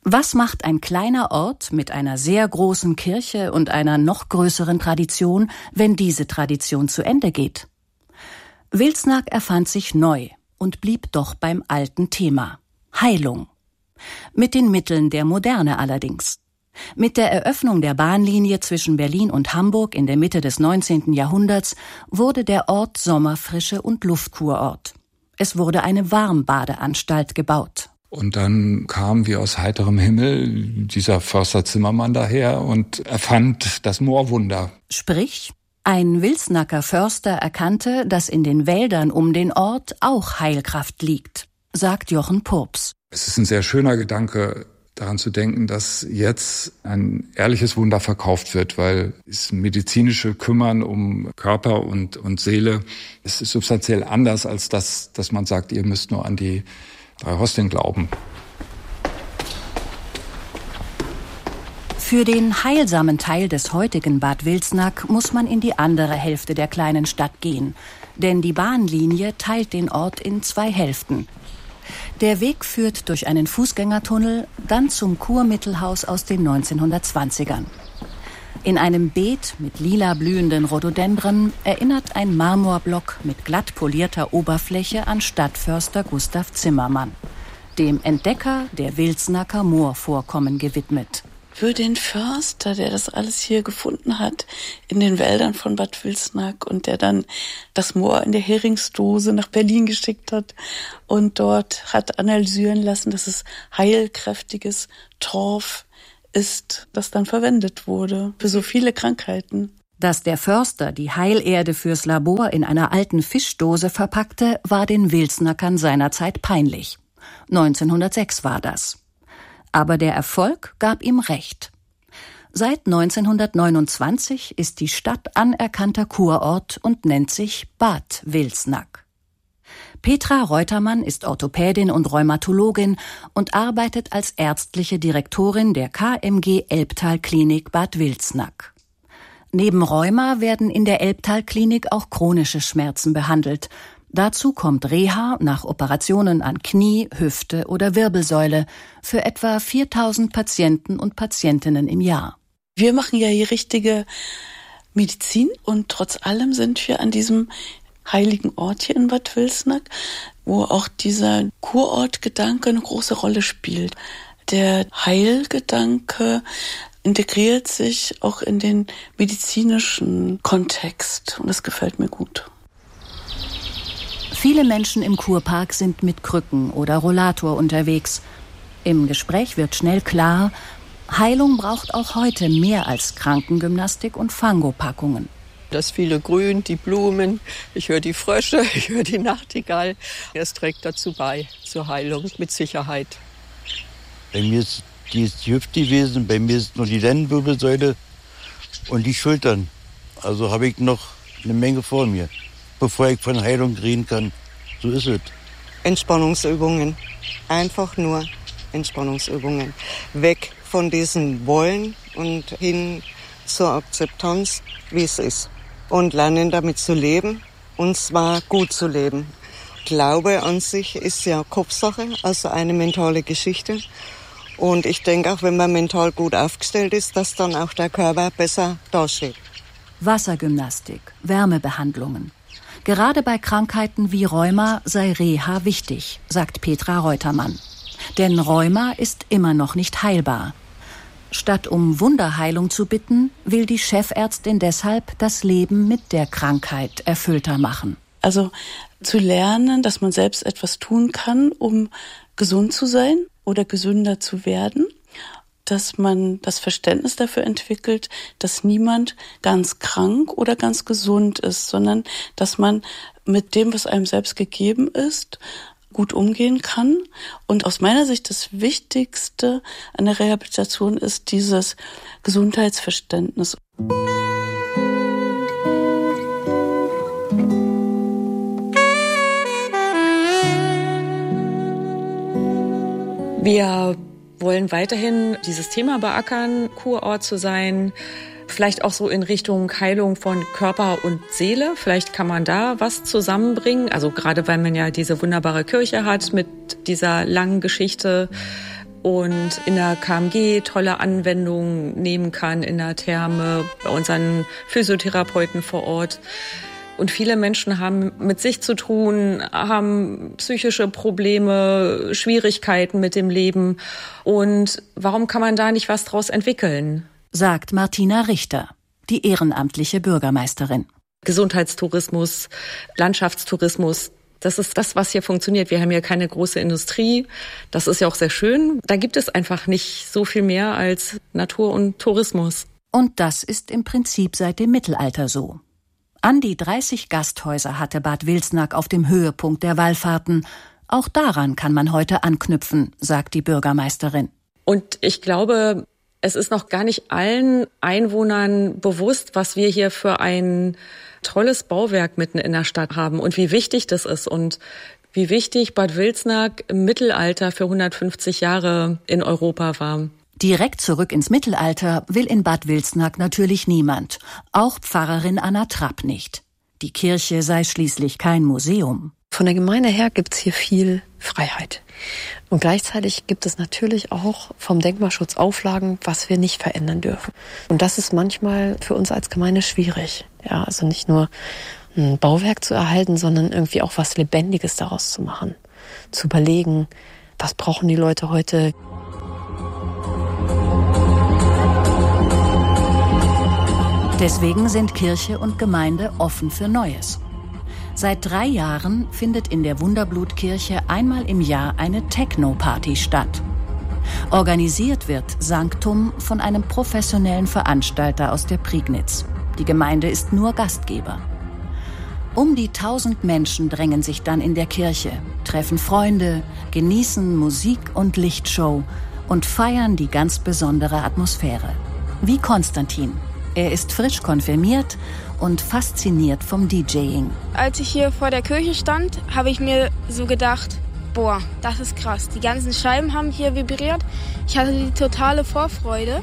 Was macht ein kleiner Ort mit einer sehr großen Kirche und einer noch größeren Tradition, wenn diese Tradition zu Ende geht? Wilsnack erfand sich neu und blieb doch beim alten Thema: Heilung. Mit den Mitteln der Moderne allerdings. Mit der Eröffnung der Bahnlinie zwischen Berlin und Hamburg in der Mitte des 19. Jahrhunderts wurde der Ort Sommerfrische- und Luftkurort. Es wurde eine Warmbadeanstalt gebaut. Und dann kam wie aus heiterem Himmel dieser Förster Zimmermann daher und erfand das Moorwunder. Sprich, ein Wilsnacker Förster erkannte, dass in den Wäldern um den Ort auch Heilkraft liegt, sagt Jochen Purps. Es ist ein sehr schöner Gedanke, daran zu denken, dass jetzt ein ehrliches Wunder verkauft wird, weil das medizinische Kümmern um Körper und Seele, es ist substanziell anders als das, dass man sagt, ihr müsst nur an die 3 Hostien glauben. Für den heilsamen Teil des heutigen Bad Wilsnack muss man in die andere Hälfte der kleinen Stadt gehen, denn die Bahnlinie teilt den Ort in 2 Hälften. Der Weg führt durch einen Fußgängertunnel, dann zum Kurmittelhaus aus den 1920ern. In einem Beet mit lila blühenden Rhododendren erinnert ein Marmorblock mit glatt polierter Oberfläche an Stadtförster Gustav Zimmermann, dem Entdecker der Wilsnacker Moorvorkommen gewidmet. Für den Förster, der das alles hier gefunden hat, in den Wäldern von Bad Wilsnack und der dann das Moor in der Heringsdose nach Berlin geschickt hat und dort hat analysieren lassen, dass es heilkräftiges Torf ist, das dann verwendet wurde für so viele Krankheiten. Dass der Förster die Heilerde fürs Labor in einer alten Fischdose verpackte, war den Wilsnackern seinerzeit peinlich. 1906 war das. Aber der Erfolg gab ihm recht. Seit 1929 ist die Stadt anerkannter Kurort und nennt sich Bad Wilsnack. Petra Reutermann ist Orthopädin und Rheumatologin und arbeitet als ärztliche Direktorin der KMG Elbtal-Klinik Bad Wilsnack. Neben Rheuma werden in der Elbtal-Klinik auch chronische Schmerzen behandelt. Dazu kommt Reha nach Operationen an Knie, Hüfte oder Wirbelsäule für etwa 4.000 Patienten und Patientinnen im Jahr. Wir machen ja hier richtige Medizin und trotz allem sind wir an diesem heiligen Ort hier in Bad Wilsnack, wo auch dieser Kurortgedanke eine große Rolle spielt. Der Heilgedanke integriert sich auch in den medizinischen Kontext und das gefällt mir gut. Viele Menschen im Kurpark sind mit Krücken oder Rollator unterwegs. Im Gespräch wird schnell klar, Heilung braucht auch heute mehr als Krankengymnastik und Fangopackungen. Das viele Grün, die Blumen, ich höre die Frösche, ich höre die Nachtigall. Es trägt dazu bei, zur Heilung, mit Sicherheit. Bei mir ist die Hüfte gewesen, bei mir ist nur die Lendenwirbelsäule und die Schultern. Also habe ich noch eine Menge vor mir, bevor ich von Heilung reden kann. So ist es. Entspannungsübungen, einfach nur Entspannungsübungen. Weg von diesem Wollen und hin zur Akzeptanz, wie es ist. Und lernen damit zu leben, und zwar gut zu leben. Glaube an sich ist ja Kopfsache, also eine mentale Geschichte. Und ich denke auch, wenn man mental gut aufgestellt ist, dass dann auch der Körper besser dasteht. Wassergymnastik, Wärmebehandlungen. Gerade bei Krankheiten wie Rheuma sei Reha wichtig, sagt Petra Reutermann. Denn Rheuma ist immer noch nicht heilbar. Statt um Wunderheilung zu bitten, will die Chefärztin deshalb das Leben mit der Krankheit erfüllter machen. Also zu lernen, dass man selbst etwas tun kann, um gesund zu sein oder gesünder zu werden. Dass man das Verständnis dafür entwickelt, dass niemand ganz krank oder ganz gesund ist, sondern dass man mit dem, was einem selbst gegeben ist, gut umgehen kann. Und aus meiner Sicht das Wichtigste an der Rehabilitation ist dieses Gesundheitsverständnis. Wir wollen weiterhin dieses Thema beackern, Kurort zu sein, vielleicht auch so in Richtung Heilung von Körper und Seele. Vielleicht kann man da was zusammenbringen. Also gerade weil man ja diese wunderbare Kirche hat mit dieser langen Geschichte und in der KMG tolle Anwendungen nehmen kann, in der Therme, bei unseren Physiotherapeuten vor Ort. Und viele Menschen haben mit sich zu tun, haben psychische Probleme, Schwierigkeiten mit dem Leben. Und warum kann man da nicht was draus entwickeln? Sagt Martina Richter, die ehrenamtliche Bürgermeisterin. Gesundheitstourismus, Landschaftstourismus, das ist das, was hier funktioniert. Wir haben hier keine große Industrie. Das ist ja auch sehr schön. Da gibt es einfach nicht so viel mehr als Natur und Tourismus. Und das ist im Prinzip seit dem Mittelalter so. An die 30 Gasthäuser hatte Bad Wilsnack auf dem Höhepunkt der Wallfahrten. Auch daran kann man heute anknüpfen, sagt die Bürgermeisterin. Und ich glaube, es ist noch gar nicht allen Einwohnern bewusst, was wir hier für ein tolles Bauwerk mitten in der Stadt haben und wie wichtig das ist und wie wichtig Bad Wilsnack im Mittelalter für 150 Jahre in Europa war. Direkt zurück ins Mittelalter will in Bad Wilsnack natürlich niemand, auch Pfarrerin Anna Trapp nicht. Die Kirche sei schließlich kein Museum. Von der Gemeinde her gibt's hier viel Freiheit. Und gleichzeitig gibt es natürlich auch vom Denkmalschutz Auflagen, was wir nicht verändern dürfen. Und das ist manchmal für uns als Gemeinde schwierig. Ja, also nicht nur ein Bauwerk zu erhalten, sondern irgendwie auch was Lebendiges daraus zu machen. Zu überlegen, was brauchen die Leute heute? Deswegen sind Kirche und Gemeinde offen für Neues. Seit 3 Jahren findet in der Wunderblutkirche einmal im Jahr eine Techno-Party statt. Organisiert wird Sanctum von einem professionellen Veranstalter aus der Prignitz. Die Gemeinde ist nur Gastgeber. Um die 1000 Menschen drängen sich dann in der Kirche, treffen Freunde, genießen Musik- und Lichtshow und feiern die ganz besondere Atmosphäre. Wie Konstantin. Er ist frisch konfirmiert und fasziniert vom DJing. Als ich hier vor der Kirche stand, habe ich mir so gedacht, boah, das ist krass. Die ganzen Scheiben haben hier vibriert. Ich hatte die totale Vorfreude.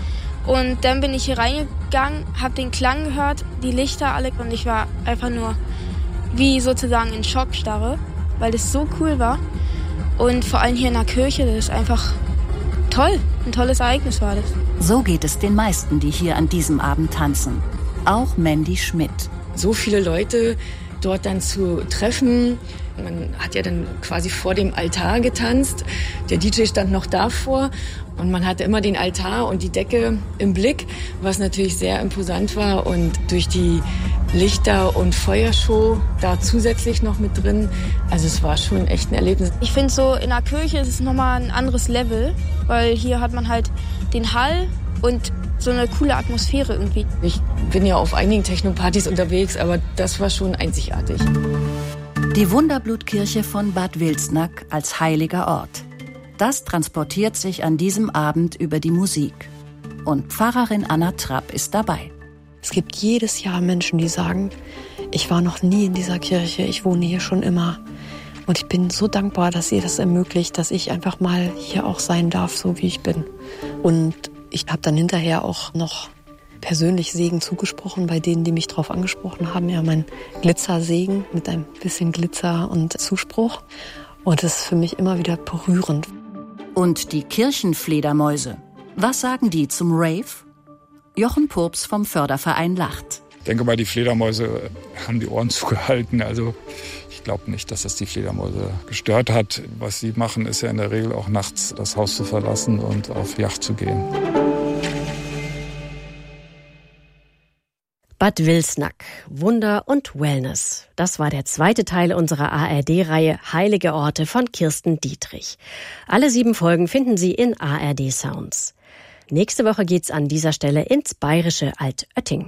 Und dann bin ich hier reingegangen, habe den Klang gehört, die Lichter alle. Und ich war einfach nur wie sozusagen in Schockstarre, weil das so cool war. Und vor allem hier in der Kirche, das ist einfach toll. Ein tolles Ereignis war das. So geht es den meisten, die hier an diesem Abend tanzen. Auch Mandy Schmidt. So viele Leute dort dann zu treffen. Man hat ja dann quasi vor dem Altar getanzt. Der DJ stand noch davor und man hatte immer den Altar und die Decke im Blick, was natürlich sehr imposant war. Und durch die Lichter- und Feuershow da zusätzlich noch mit drin. Also es war schon echt ein Erlebnis. Ich finde so, in der Kirche ist es nochmal ein anderes Level, weil hier hat man halt den Hall und so eine coole Atmosphäre irgendwie. Ich bin ja auf einigen Techno-Partys unterwegs, aber das war schon einzigartig. Die Wunderblutkirche von Bad Wilsnack als heiliger Ort. Das transportiert sich an diesem Abend über die Musik. Und Pfarrerin Anna Trapp ist dabei. Es gibt jedes Jahr Menschen, die sagen, ich war noch nie in dieser Kirche, ich wohne hier schon immer. Und ich bin so dankbar, dass ihr das ermöglicht, dass ich einfach mal hier auch sein darf, so wie ich bin. Und ich habe dann hinterher auch noch persönlich Segen zugesprochen bei denen, die mich drauf angesprochen haben. Ja, mein Glitzersegen mit ein bisschen Glitzer und Zuspruch. Und das ist für mich immer wieder berührend. Und die Kirchenfledermäuse. Was sagen die zum Rave? Jochen Purps vom Förderverein lacht. Ich denke mal, die Fledermäuse haben die Ohren zugehalten. Also ich glaube nicht, dass das die Fledermäuse gestört hat. Was sie machen, ist ja in der Regel auch nachts das Haus zu verlassen und auf Jagd zu gehen. Bad Wilsnack, Wunder und Wellness. Das war der zweite Teil unserer ARD-Reihe Heilige Orte von Kirsten Dietrich. Alle 7 Folgen finden Sie in ARD Sounds. Nächste Woche geht's an dieser Stelle ins bayerische Altötting.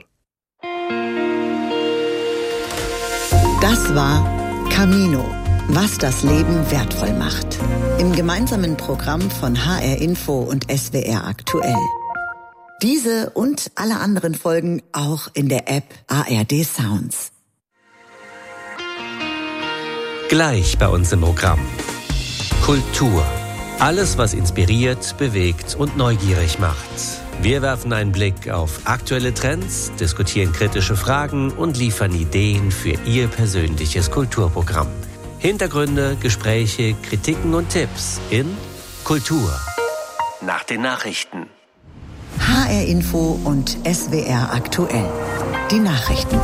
Das war Camino, was das Leben wertvoll macht. Im gemeinsamen Programm von HR Info und SWR Aktuell. Diese und alle anderen Folgen auch in der App ARD Sounds. Gleich bei uns im Programm. Kultur. Alles, was inspiriert, bewegt und neugierig macht. Wir werfen einen Blick auf aktuelle Trends, diskutieren kritische Fragen und liefern Ideen für Ihr persönliches Kulturprogramm. Hintergründe, Gespräche, Kritiken und Tipps in Kultur nach den Nachrichten. HR Info und SWR aktuell. Die Nachrichten.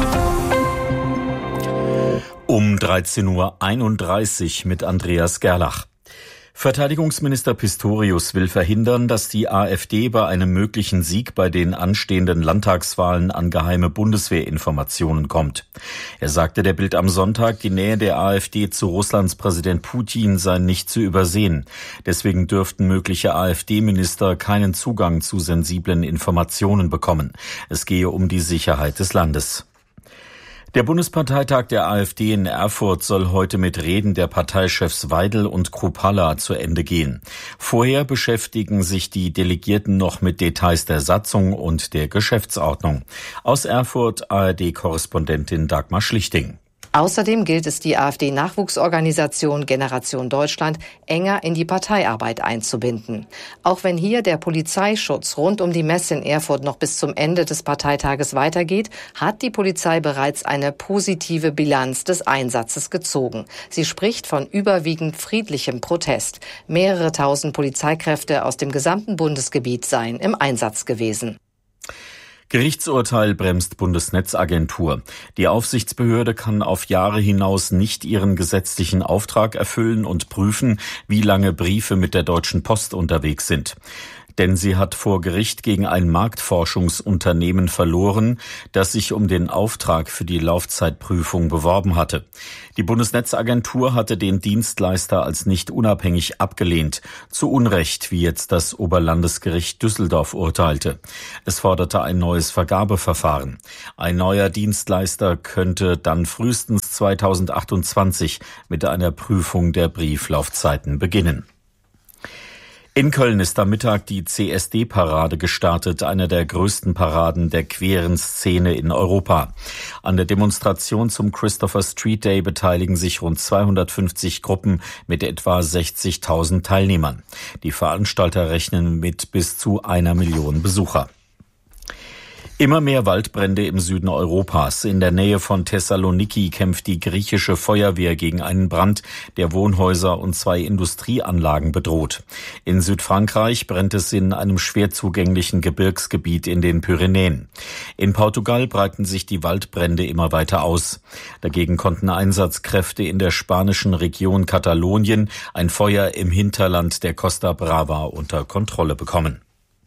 Um 13.31 Uhr mit Andreas Gerlach. Verteidigungsminister Pistorius will verhindern, dass die AfD bei einem möglichen Sieg bei den anstehenden Landtagswahlen an geheime Bundeswehrinformationen kommt. Er sagte der Bild am Sonntag, die Nähe der AfD zu Russlands Präsident Putin sei nicht zu übersehen. Deswegen dürften mögliche AfD-Minister keinen Zugang zu sensiblen Informationen bekommen. Es gehe um die Sicherheit des Landes. Der Bundesparteitag der AfD in Erfurt soll heute mit Reden der Parteichefs Weidel und Kruppalla zu Ende gehen. Vorher beschäftigen sich die Delegierten noch mit Details der Satzung und der Geschäftsordnung. Aus Erfurt ARD-Korrespondentin Dagmar Schlichting. Außerdem gilt es, die AfD-Nachwuchsorganisation Generation Deutschland enger in die Parteiarbeit einzubinden. Auch wenn hier der Polizeischutz rund um die Messe in Erfurt noch bis zum Ende des Parteitages weitergeht, hat die Polizei bereits eine positive Bilanz des Einsatzes gezogen. Sie spricht von überwiegend friedlichem Protest. Mehrere tausend Polizeikräfte aus dem gesamten Bundesgebiet seien im Einsatz gewesen. Gerichtsurteil bremst Bundesnetzagentur. Die Aufsichtsbehörde kann auf Jahre hinaus nicht ihren gesetzlichen Auftrag erfüllen und prüfen, wie lange Briefe mit der Deutschen Post unterwegs sind. Denn sie hat vor Gericht gegen ein Marktforschungsunternehmen verloren, das sich um den Auftrag für die Laufzeitprüfung beworben hatte. Die Bundesnetzagentur hatte den Dienstleister als nicht unabhängig abgelehnt. Zu Unrecht, wie jetzt das Oberlandesgericht Düsseldorf urteilte. Es forderte ein neues Vergabeverfahren. Ein neuer Dienstleister könnte dann frühestens 2028 mit einer Prüfung der Brieflaufzeiten beginnen. In Köln ist am Mittag die CSD-Parade gestartet, einer der größten Paraden der queeren Szene in Europa. An der Demonstration zum Christopher Street Day beteiligen sich rund 250 Gruppen mit etwa 60.000 Teilnehmern. Die Veranstalter rechnen mit bis zu 1 Million Besucher. Immer mehr Waldbrände im Süden Europas. In der Nähe von Thessaloniki kämpft die griechische Feuerwehr gegen einen Brand, der Wohnhäuser und 2 Industrieanlagen bedroht. In Südfrankreich brennt es in einem schwer zugänglichen Gebirgsgebiet in den Pyrenäen. In Portugal breiten sich die Waldbrände immer weiter aus. Dagegen konnten Einsatzkräfte in der spanischen Region Katalonien ein Feuer im Hinterland der Costa Brava unter Kontrolle bekommen.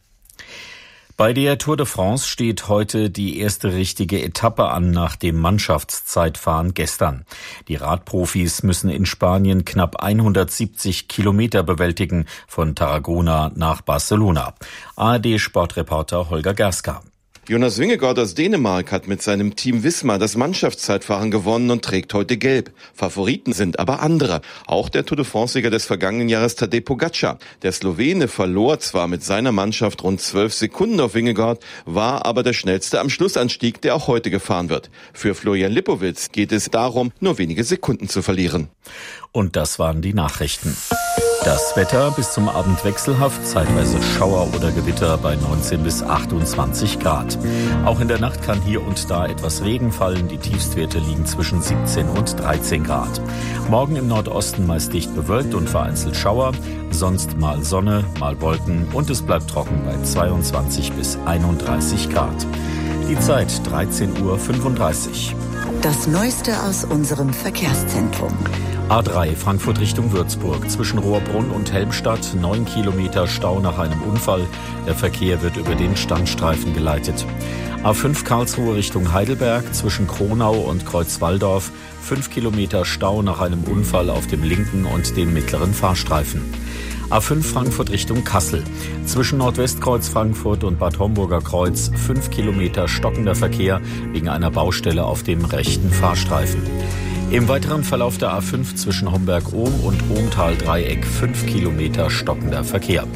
Bei der Tour de France steht heute die erste richtige Etappe an nach dem Mannschaftszeitfahren gestern. Die Radprofis müssen in Spanien knapp 170 Kilometer bewältigen von Tarragona nach Barcelona. ARD-Sportreporter Holger Gerska. Jonas Vingegaard aus Dänemark hat mit seinem Team Wismar das Mannschaftszeitfahren gewonnen und trägt heute gelb. Favoriten sind aber andere. Auch der Tour de France-Sieger des vergangenen Jahres Tadej Pogačar. Der Slowene verlor zwar mit seiner Mannschaft rund 12 Sekunden auf Vingegaard, war aber der schnellste am Schlussanstieg, der auch heute gefahren wird. Für Florian Lipowitz geht es darum, nur wenige Sekunden zu verlieren. Und das waren die Nachrichten. Das Wetter bis zum Abend wechselhaft, zeitweise Schauer oder Gewitter bei 19 bis 28 Grad. Auch in der Nacht kann hier und da etwas Regen fallen. Die Tiefstwerte liegen zwischen 17 und 13 Grad. Morgen im Nordosten meist dicht bewölkt und vereinzelt Schauer. Sonst mal Sonne, mal Wolken und es bleibt trocken bei 22 bis 31 Grad. Die Zeit 13.35 Uhr. Das Neueste aus unserem Verkehrszentrum. A3 Frankfurt Richtung Würzburg. Zwischen Rohrbrunn und Helmstadt 9 Kilometer Stau nach einem Unfall. Der Verkehr wird über den Standstreifen geleitet. A5 Karlsruhe Richtung Heidelberg. Zwischen Kronau und Kreuzwaldorf 5 Kilometer Stau nach einem Unfall auf dem linken und dem mittleren Fahrstreifen. A5 Frankfurt Richtung Kassel. Zwischen Nordwestkreuz Frankfurt und Bad Homburger Kreuz 5 Kilometer stockender Verkehr wegen einer Baustelle auf dem rechten Fahrstreifen. Im weiteren Verlauf der A5 zwischen Homberg-Ohm und Ohmtal-Dreieck 5 Kilometer stockender Verkehr.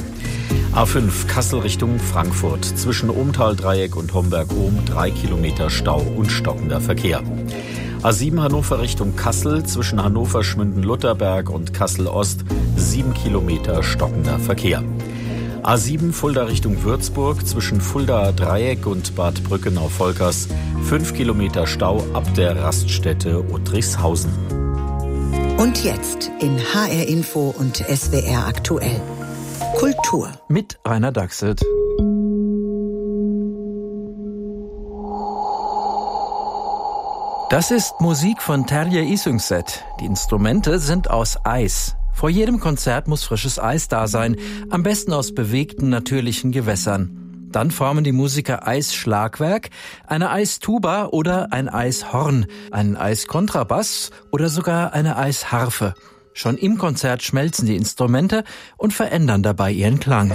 A5 Kassel Richtung Frankfurt. Zwischen Ohmtal-Dreieck und Homberg-Ohm 3 Kilometer Stau und stockender Verkehr. A7 Hannover Richtung Kassel. Zwischen Hannover-Schmünden-Lutherberg und Kassel-Ost 7 Kilometer stockender Verkehr. A7 Fulda Richtung Würzburg. Zwischen Fulda-Dreieck und Bad Brückenau-Volkers 5 Kilometer Stau ab der Raststätte Uttrichshausen. Und jetzt in HR Info und SWR aktuell. Kultur mit Rainer Dachselt. Das ist Musik von Terje Isungset. Die Instrumente sind aus Eis. Vor jedem Konzert muss frisches Eis da sein, am besten aus bewegten, natürlichen Gewässern. Dann formen die Musiker Eisschlagwerk, eine Eistuba oder ein Eishorn, einen Eiskontrabass oder sogar eine Eisharfe. Schon im Konzert schmelzen die Instrumente und verändern dabei ihren Klang.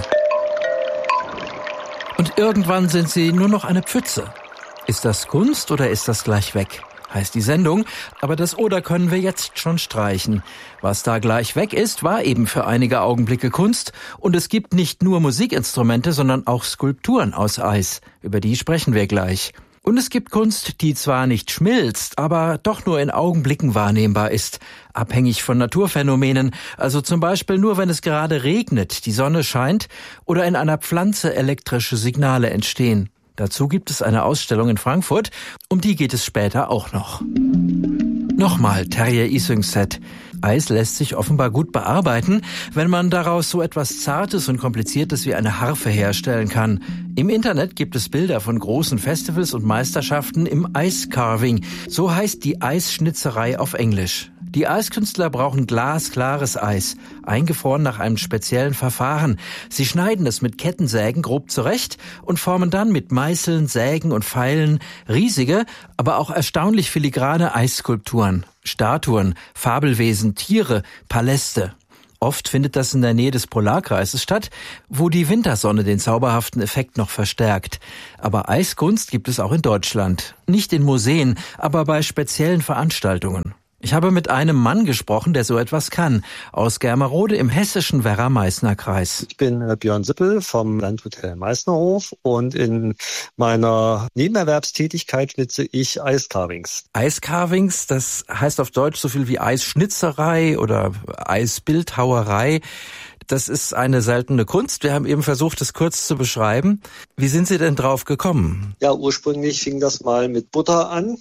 Und irgendwann sind sie nur noch eine Pfütze. Ist das Kunst oder ist das gleich weg? Heißt die Sendung, aber das Oder können wir jetzt schon streichen. Was da gleich weg ist, war eben für einige Augenblicke Kunst. Und es gibt nicht nur Musikinstrumente, sondern auch Skulpturen aus Eis. Über die sprechen wir gleich. Und es gibt Kunst, die zwar nicht schmilzt, aber doch nur in Augenblicken wahrnehmbar ist. Abhängig von Naturphänomenen, also zum Beispiel nur, wenn es gerade regnet, die Sonne scheint oder in einer Pflanze elektrische Signale entstehen. Dazu gibt es eine Ausstellung in Frankfurt, um die geht es später auch noch. Nochmal Terje Isungset. Eis lässt sich offenbar gut bearbeiten, wenn man daraus so etwas Zartes und Kompliziertes wie eine Harfe herstellen kann. Im Internet gibt es Bilder von großen Festivals und Meisterschaften im Eiscarving. So heißt die Eisschnitzerei auf Englisch. Die Eiskünstler brauchen glasklares Eis, eingefroren nach einem speziellen Verfahren. Sie schneiden es mit Kettensägen grob zurecht und formen dann mit Meißeln, Sägen und Pfeilen riesige, aber auch erstaunlich filigrane Eisskulpturen, Statuen, Fabelwesen, Tiere, Paläste. Oft findet das in der Nähe des Polarkreises statt, wo die Wintersonne den zauberhaften Effekt noch verstärkt. Aber Eiskunst gibt es auch in Deutschland. Nicht in Museen, aber bei speziellen Veranstaltungen. Ich habe mit einem Mann gesprochen, der so etwas kann, aus Germerode im hessischen Werra-Meißner-Kreis. Ich bin Björn Sippel vom Landhotel Meißnerhof und in meiner Nebenerwerbstätigkeit schnitze ich Eiscarvings. Eiscarvings, das heißt auf Deutsch so viel wie Eisschnitzerei oder Eisbildhauerei. Das ist eine seltene Kunst. Wir haben eben versucht, es kurz zu beschreiben. Wie sind Sie denn drauf gekommen? Ja, ursprünglich fing das mal mit Butter an,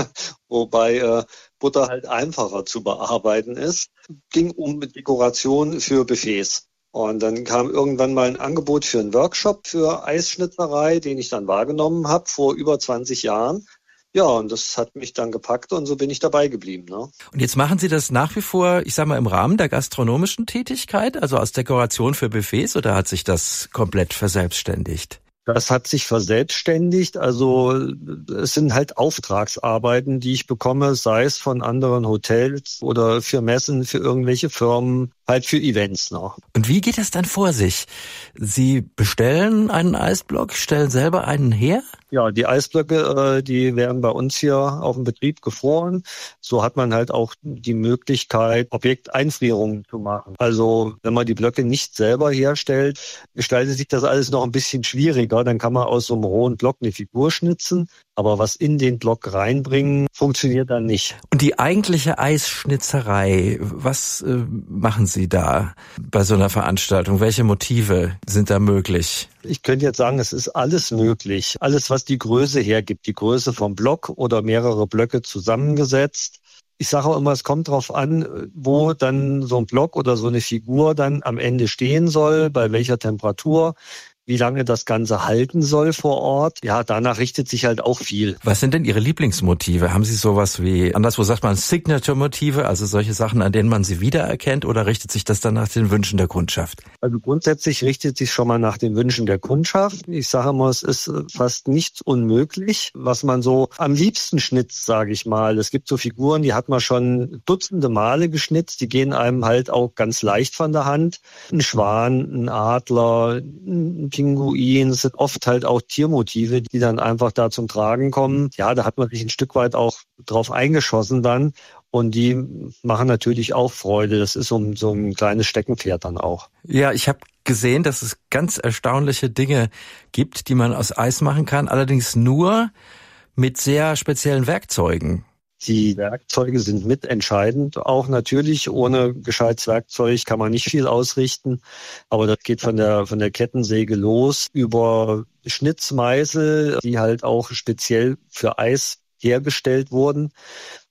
wobei Butter halt einfacher zu bearbeiten ist. Ging um Dekoration für Buffets. Und dann kam irgendwann mal ein Angebot für einen Workshop für Eisschnitzerei, den ich dann wahrgenommen habe vor über 20 Jahren. Ja, und das hat mich dann gepackt und so bin ich dabei geblieben. Ne? Und jetzt machen Sie das nach wie vor, ich sag mal, im Rahmen der gastronomischen Tätigkeit, also als Dekoration für Buffets, oder hat sich das komplett verselbstständigt? Das hat sich verselbstständigt. Also es sind halt Auftragsarbeiten, die ich bekomme, sei es von anderen Hotels oder für Messen, für irgendwelche Firmen, halt für Events noch. Und wie geht das dann vor sich? Sie bestellen einen Eisblock, stellen selber einen her? Ja, die Eisblöcke, die werden bei uns hier auf dem Betrieb gefroren. So hat man halt auch die Möglichkeit, Objekteinfrierungen zu machen. Also wenn man die Blöcke nicht selber herstellt, gestaltet sich das alles noch ein bisschen schwieriger. Dann kann man aus so einem rohen Block eine Figur schnitzen. Aber was in den Block reinbringen, funktioniert dann nicht. Und die eigentliche Eisschnitzerei, was machen Sie da bei so einer Veranstaltung? Welche Motive sind da möglich? Ich könnte jetzt sagen, es ist alles möglich. Alles, was die Größe hergibt, die Größe vom Block oder mehrere Blöcke zusammengesetzt. Ich sage auch immer, es kommt drauf an, wo dann so ein Block oder so eine Figur dann am Ende stehen soll, bei welcher Temperatur, wie lange das Ganze halten soll vor Ort. Ja, danach richtet sich halt auch viel. Was sind denn Ihre Lieblingsmotive? Haben Sie sowas wie, anderswo sagt man Signature-Motive, also solche Sachen, an denen man sie wiedererkennt, oder richtet sich das dann nach den Wünschen der Kundschaft? Also grundsätzlich richtet sich schon mal nach den Wünschen der Kundschaft. Ich sage mal, es ist fast nichts unmöglich, was man so am liebsten schnitzt, sage ich mal. Es gibt so Figuren, die hat man schon dutzende Male geschnitzt, die gehen einem halt auch ganz leicht von der Hand. Ein Schwan, ein Adler, ein Pinguin, es sind oft halt auch Tiermotive, die dann einfach da zum Tragen kommen. Ja, da hat man sich ein Stück weit auch drauf eingeschossen dann und die machen natürlich auch Freude. Das ist so ein kleines Steckenpferd dann auch. Ja, ich habe gesehen, dass es ganz erstaunliche Dinge gibt, die man aus Eis machen kann, allerdings nur mit sehr speziellen Werkzeugen. Die Werkzeuge sind mitentscheidend. Auch natürlich, ohne gescheites Werkzeug kann man nicht viel ausrichten. Aber das geht von der Kettensäge los über Schnitzmeißel, die halt auch speziell für Eis hergestellt wurden.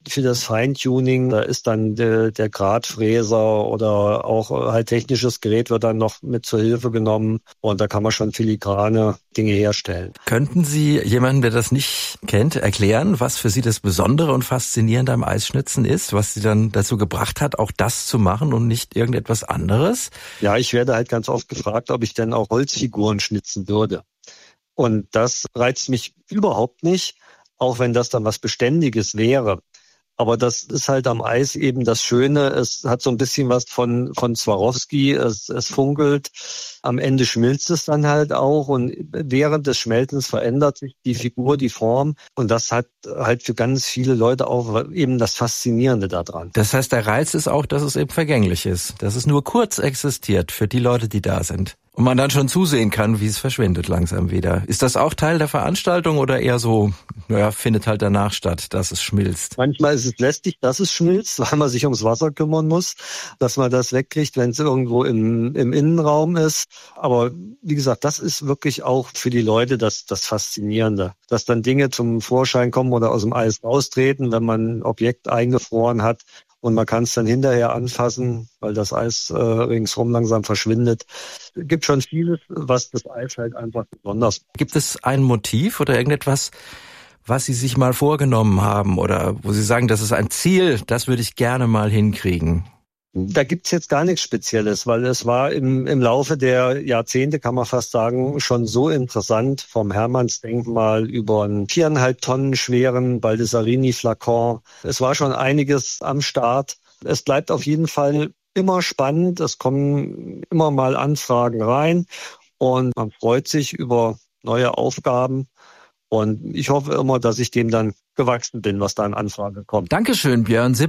für das Feintuning, da ist dann der Gradfräser oder auch halt technisches Gerät wird dann noch mit zur Hilfe genommen und da kann man schon filigrane Dinge herstellen. Könnten Sie jemandem, der das nicht kennt, erklären, was für Sie das Besondere und Faszinierende am Eisschnitzen ist, was Sie dann dazu gebracht hat, auch das zu machen und nicht irgendetwas anderes? Ja, ich werde halt ganz oft gefragt, ob ich denn auch Holzfiguren schnitzen würde. Und das reizt mich überhaupt nicht, auch wenn das dann was Beständiges wäre. Aber das ist halt am Eis eben das Schöne. Es hat so ein bisschen was von Swarovski. Es funkelt. Am Ende schmilzt es dann halt auch. Und während des Schmelzens verändert sich die Figur, die Form. Und das hat halt für ganz viele Leute auch eben das Faszinierende daran. Das heißt, der Reiz ist auch, dass es eben vergänglich ist. Dass es nur kurz existiert für die Leute, die da sind. Und man dann schon zusehen kann, wie es verschwindet langsam wieder. Ist das auch Teil der Veranstaltung oder eher so, findet halt danach statt, dass es schmilzt? Manchmal ist es lästig, dass es schmilzt, weil man sich ums Wasser kümmern muss, dass man das wegkriegt, wenn es irgendwo im Innenraum ist. Aber wie gesagt, das ist wirklich auch für die Leute das Faszinierende. Dass dann Dinge zum Vorschein kommen oder aus dem Eis raustreten, wenn man ein Objekt eingefroren hat. Und man kann es dann hinterher anfassen, weil das Eis ringsherum langsam verschwindet. Es gibt schon vieles, was das Eis halt einfach besonders macht. Gibt es ein Motiv oder irgendetwas, was Sie sich mal vorgenommen haben oder wo Sie sagen, das ist ein Ziel, das würde ich gerne mal hinkriegen? Da gibt's jetzt gar nichts Spezielles, weil es war im Laufe der Jahrzehnte, kann man fast sagen, schon so interessant, vom Hermannsdenkmal über einen 4,5 Tonnen schweren Baldessarini-Flakon. Es war schon einiges am Start. Es bleibt auf jeden Fall immer spannend. Es kommen immer mal Anfragen rein und man freut sich über neue Aufgaben. Und ich hoffe immer, dass ich dem dann gewachsen bin, was da an Anfrage kommt. Dankeschön, Björn Sipp.